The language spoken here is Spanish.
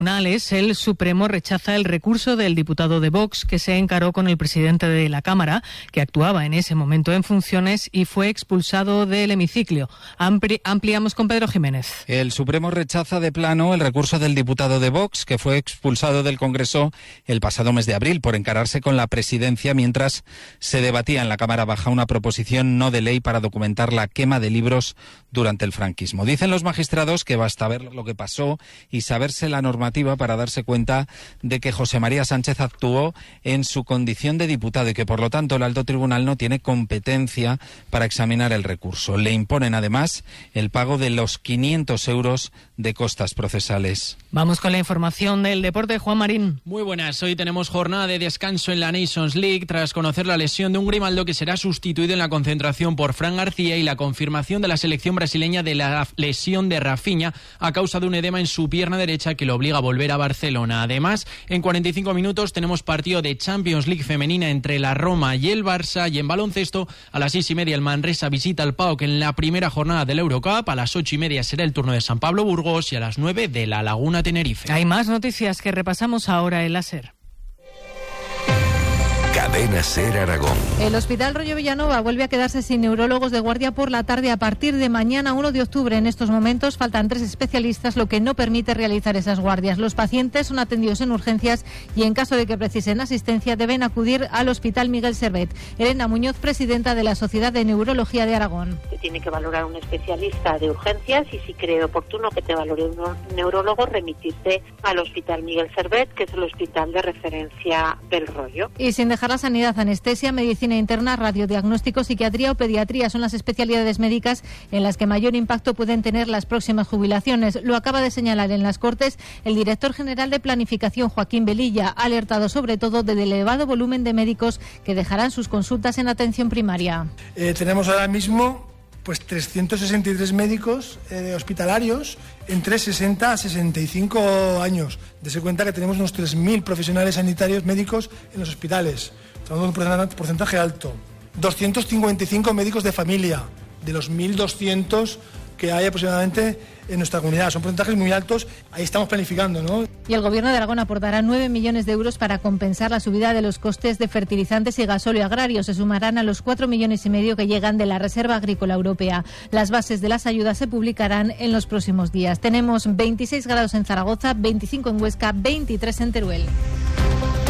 El Supremo rechaza el recurso del diputado de Vox que se encaró con el presidente de la Cámara, que actuaba en ese momento en funciones y fue expulsado del hemiciclo. Ampliamos con Pedro Jiménez. El Supremo rechaza de plano el recurso del diputado de Vox, que fue expulsado del Congreso el pasado mes de abril por encararse con la presidencia mientras se debatía en la Cámara Baja una proposición no de ley para documentar la quema de libros durante el franquismo. Dicen los magistrados que basta ver lo que pasó y saberse la normativa para darse cuenta de que José María Sánchez actuó en su condición de diputado y que, por lo tanto, el Alto Tribunal no tiene competencia para examinar el recurso. Le imponen, además, el pago de los 500 euros de costas procesales. Vamos con la información del deporte. Juan Marín. Muy buenas. Hoy tenemos jornada de descanso en la Nations League tras conocer la lesión de un Grimaldo que será sustituido en la concentración por Fran García y la confirmación de la selección brasileña de la lesión de Rafinha a causa de un edema en su pierna derecha que lo obliga a volver a Barcelona. Además, en 45 minutos tenemos partido de Champions League femenina entre la Roma y el Barça, y en baloncesto a las 6:30 el Manresa visita al PAOK en la primera jornada del Eurocup, a las 8:30 será el turno de San Pablo Burgos y a las 9 de La Laguna Tenerife. Hay más noticias que repasamos ahora en la SER. Cadena SER Aragón. El Hospital Rollo Villanova vuelve a quedarse sin neurólogos de guardia por la tarde a partir de mañana 1 de octubre. En estos momentos faltan 3 especialistas, lo que no permite realizar esas guardias. Los pacientes son atendidos en urgencias y en caso de que precisen asistencia deben acudir al Hospital Miguel Servet. Elena Muñoz, presidenta de la Sociedad de Neurología de Aragón. Se tiene que valorar un especialista de urgencias y si cree oportuno que te valore un neurólogo, remitirte al Hospital Miguel Servet, que es el hospital de referencia del Rollo. Y sin dejar la sanidad, anestesia, medicina interna, radiodiagnóstico, psiquiatría o pediatría son las especialidades médicas en las que mayor impacto pueden tener las próximas jubilaciones. Lo acaba de señalar en las Cortes el director general de Planificación, Joaquín Velilla, ha alertado sobre todo del elevado volumen de médicos que dejarán sus consultas en atención primaria. Tenemos ahora mismo 363 médicos hospitalarios entre 60 a 65 años. Dese cuenta que tenemos unos 3.000 profesionales sanitarios médicos en los hospitales. Estamos en un porcentaje alto. 255 médicos de familia, de los 1.200 que hay aproximadamente en nuestra comunidad. Son porcentajes muy altos, ahí estamos planificando, ¿no? Y el Gobierno de Aragón aportará 9 millones de euros para compensar la subida de los costes de fertilizantes y gasóleo agrario. Se sumarán a los 4,5 millones que llegan de la Reserva Agrícola Europea. Las bases de las ayudas se publicarán en los próximos días. Tenemos 26 grados en Zaragoza, 25 en Huesca, 23 en Teruel.